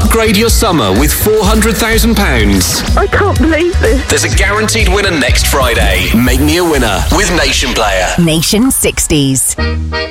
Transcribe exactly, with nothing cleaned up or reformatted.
Upgrade your summer with four hundred thousand pounds. I can't believe this. There's a guaranteed winner next Friday. Make me a winner with Nation Player. Nation sixties.